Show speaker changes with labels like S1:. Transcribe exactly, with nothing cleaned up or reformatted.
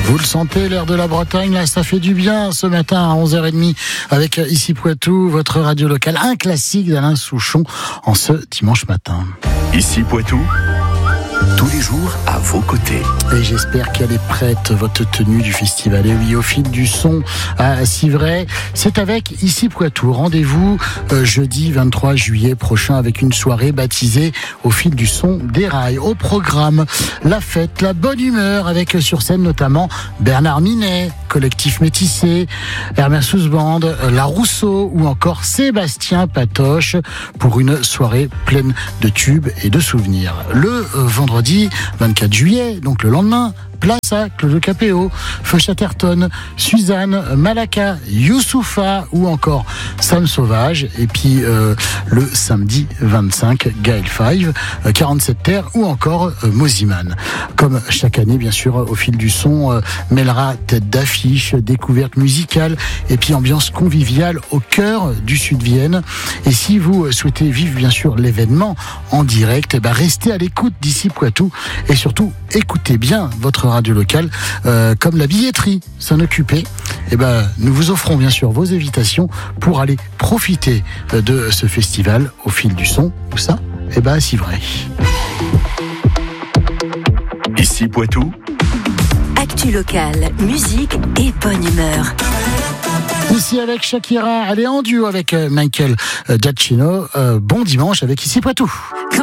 S1: Vous le sentez, l'air de la Bretagne, là, ça fait du bien ce matin à onze heures trente avec Ici Poitou, votre radio locale, un classique d'Alain Souchon en ce dimanche matin.
S2: Ici Poitou, tous les jours à vos côtés.
S1: Et j'espère qu'elle est prête, votre tenue du festival. Et oui, au fil du son à Civray, c'est avec Ici Poitou. Rendez-vous euh, jeudi vingt-trois juillet prochain avec une soirée baptisée Au fil du son des rails. Au programme, la fête, la bonne humeur avec sur scène notamment Bernard Minet, Collectif Métissé, Hermès Band, La Rousseau ou encore Sébastien Patoche pour une soirée pleine de tubes et de souvenirs. Le euh, vendredi vingt-quatre juillet, donc le lendemain, place à Claude Capéo, Feu Chatterton, Suzanne, Malaka, Youssoufa ou encore Sam Sauvage. Et puis euh, le samedi vingt-cinq, Gaël Five, euh, quarante-sept Terre ou encore euh, Moziman. Comme chaque année, bien sûr, au fil du son, euh, mêlera tête d'affiche, découverte musicale et puis ambiance conviviale au cœur du Sud-Vienne. Et si vous souhaitez vivre, bien sûr, l'événement en direct, eh ben, restez à l'écoute d'Ici Poitou et surtout, écoutez bien votre radio locale, euh, comme la billetterie s'en occupait. Eh ben, nous vous offrons bien sûr vos invitations pour aller profiter de ce festival au fil du son. Où ça ? Eh ben, à Civray.
S2: Ici Poitou.
S3: Actu locale, musique et bonne humeur.
S1: Ici avec Shakira, elle est en duo avec Michael Giacchino. Euh, bon dimanche avec Ici Poitou.